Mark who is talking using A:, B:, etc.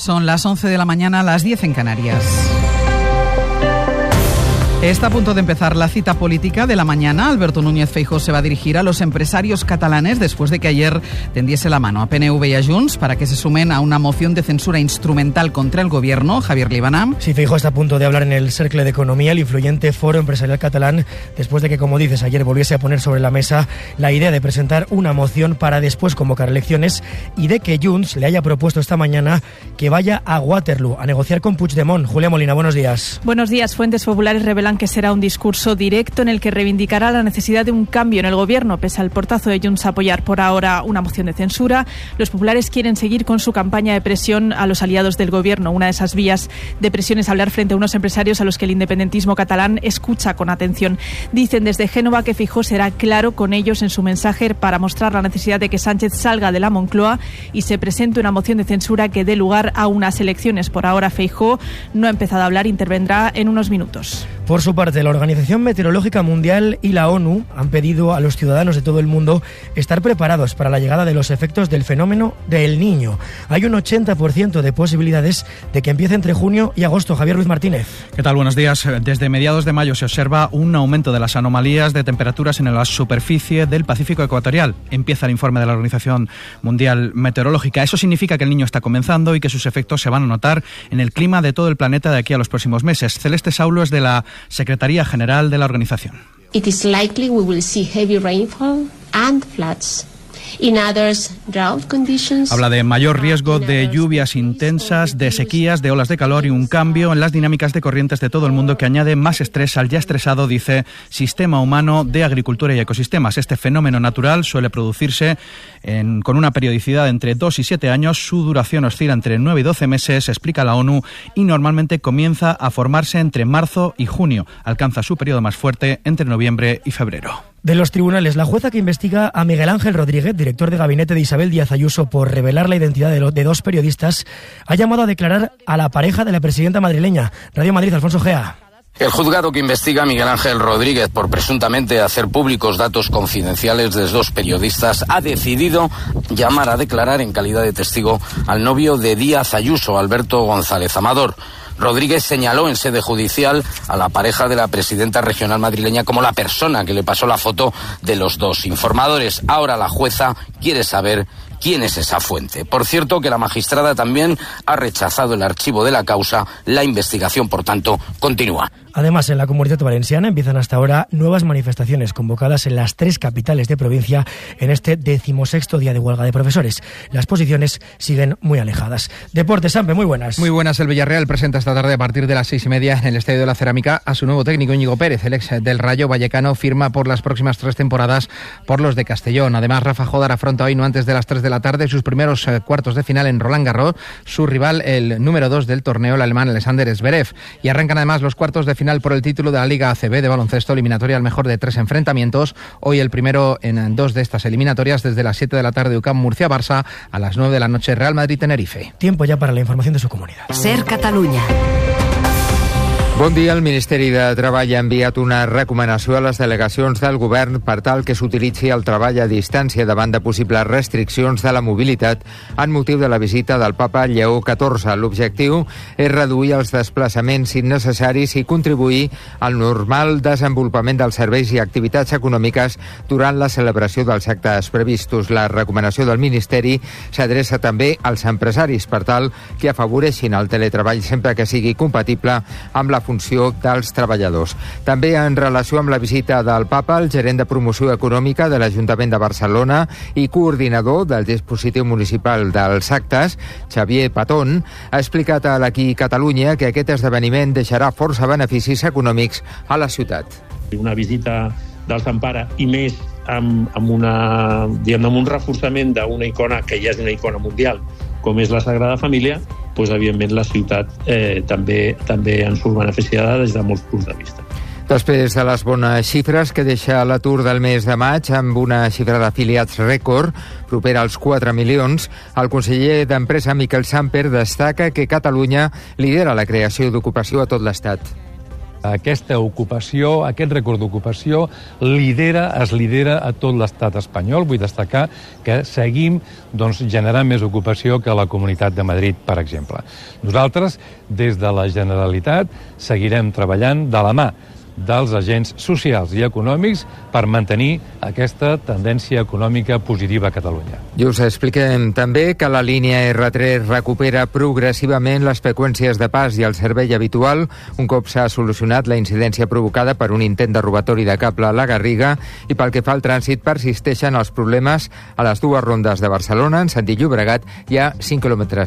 A: Son las 11 de la mañana, las 10 en Canarias. Está a punto de empezar la cita política de la mañana. Alberto Núñez Feijóo se va a dirigir a los empresarios catalanes después de que ayer tendiese la mano a PNV y a Junts para que se sumen a una moción de censura instrumental contra el gobierno. Javier Líbana.
B: Sí, Feijóo está a punto de hablar en el Cercle de Economía, el influyente foro empresarial catalán, después de que, como dices, ayer volviese a poner sobre la mesa la idea de presentar una moción para después convocar elecciones y de que Junts le haya propuesto esta mañana que vaya a Waterloo a negociar con Puigdemont. Julia Molina, buenos días.
C: Buenos días. Fuentes populares revelan que será un discurso directo en el que reivindicará la necesidad de un cambio en el gobierno. Pese al portazo de Junts a apoyar por ahora una moción de censura, los populares quieren seguir con su campaña de presión a los aliados del gobierno. Una de esas vías de presión es hablar frente a unos empresarios a los que el independentismo catalán escucha con atención. Dicen desde Génova que Feijóo será claro con ellos en su mensaje para mostrar la necesidad de que Sánchez salga de la Moncloa y se presente una moción de censura que dé lugar a unas elecciones. Por ahora Feijóo no ha empezado a hablar, intervendrá en unos minutos.
B: Por su parte, la Organización Meteorológica Mundial y la ONU han pedido a los ciudadanos de todo el mundo estar preparados para la llegada de los efectos del fenómeno del Niño. Hay un 80% de posibilidades de que empiece entre junio y agosto. Javier Luis Martínez.
D: ¿Qué tal? Buenos días. Desde mediados de mayo se observa un aumento de las anomalías de temperaturas en la superficie del Pacífico ecuatorial. Empieza el informe de la Organización Mundial Meteorológica. Eso significa que el Niño está comenzando y que sus efectos se van a notar en el clima de todo el planeta de aquí a los próximos meses. Celeste Saulo es de la Secretaría General de la organización.
E: It is likely we will see heavy rainfall and floods.
D: Habla de mayor riesgo de lluvias intensas, de sequías, de olas de calor y un cambio en las dinámicas de corrientes de todo el mundo que añade más estrés al ya estresado, dice, sistema humano de agricultura y ecosistemas. Este fenómeno natural suele producirse con una periodicidad entre 2 y 7 años. Su duración oscila entre 9 y 12 meses, explica la ONU, y normalmente comienza a formarse entre marzo y junio. Alcanza su periodo más fuerte entre noviembre y febrero.
B: De los tribunales, la jueza que investiga a Miguel Ángel Rodríguez, director de gabinete de Isabel Díaz Ayuso, por revelar la identidad de dos periodistas, ha llamado a declarar a la pareja de la presidenta madrileña. Radio Madrid, Alfonso Gea.
F: El juzgado que investiga a Miguel Ángel Rodríguez por presuntamente hacer públicos datos confidenciales de dos periodistas ha decidido llamar a declarar en calidad de testigo al novio de Díaz Ayuso, Alberto González Amador. Rodríguez señaló en sede judicial a la pareja de la presidenta regional madrileña como la persona que le pasó la foto de los dos informadores. Ahora la jueza quiere saber quién es esa fuente. Por cierto, que la magistrada también ha rechazado el archivo de la causa. La investigación, por tanto, continúa.
B: Además, en la Comunidad Valenciana empiezan hasta ahora nuevas manifestaciones convocadas en las 3 capitales de provincia en este 16º día de huelga de profesores. Las posiciones siguen muy alejadas. Deportes, Sampe, muy buenas.
G: Muy buenas. El Villarreal presenta esta tarde a partir de las 6:30 en el Estadio de la Cerámica a su nuevo técnico Íñigo Pérez. El ex del Rayo Vallecano firma por las próximas 3 temporadas por los de Castellón. Además, Rafa Jodar afronta hoy, no antes de las 3 de la tarde, sus primeros cuartos de final en Roland Garros. Su rival, el número 2 del torneo, el alemán Alexander Zverev. Y arrancan además los cuartos de final por el título de la Liga ACB de baloncesto, eliminatoria al mejor de 3 enfrentamientos. Hoy el primero en 2 de estas eliminatorias, desde las 7 de la tarde UCAM Murcia-Barça, a las 9 de la noche Real Madrid-Tenerife.
B: Tiempo ya para la información de su comunidad.
H: Ser Catalunya.
I: Bon dia. El Ministeri de Treball ha enviat una recomanació a les delegacions del govern per tal que s'utilitzi el treball a distància davant de possibles restriccions de la mobilitat en motiu de la visita del papa Lleó XIV. L'objectiu és reduir els desplaçaments innecessaris i contribuir al normal desenvolupament dels serveis i activitats econòmiques durant la celebració dels actes previstos. La recomanació del Ministeri s'adreça també als empresaris per tal que afavoreixin el teletreball sempre que sigui compatible amb la funció dels treballadors. També en relació amb la visita del papa, el gerent de promoció econòmica de l'Ajuntament de Barcelona i coordinador del dispositiu municipal dels actes, Xavier Patón, ha explicat a l'Aquí Catalunya que aquest esdeveniment deixarà força beneficis econòmics a la ciutat.
J: Una visita del Sant Pare i més amb un reforçament d'una icona que ja és una icona mundial, com és la Sagrada Família, doncs evidentment la ciutat també en surt beneficiada des de molts punts de vista.
I: Després de les bones xifres que deixa l'atur del mes de maig, amb una xifra d'afiliats rècord, propera als 4 milions, el conseller d'Empresa, Miquel Samper, destaca que Catalunya lidera la creació d'ocupació a tot l'Estat.
H: Aquesta ocupació, aquest rècord d'ocupació, es lidera a tot l'estat espanyol. Vull destacar que seguim generant més ocupació que la Comunitat de Madrid, per exemple. Nosaltres, des de la Generalitat, seguirem treballant de la mà dels agents socials i econòmics per mantenir aquesta tendència econòmica positiva a Catalunya.
I: I us expliquem també que la línia R3 recupera progressivament les freqüències de pas i el servei habitual un cop s'ha solucionat la incidència provocada per un intent de robatori de cable a la Garriga, i pel que fa al trànsit persisteixen els problemes a les dues rondes de Barcelona. En sentit Llobregat hi ha 5 km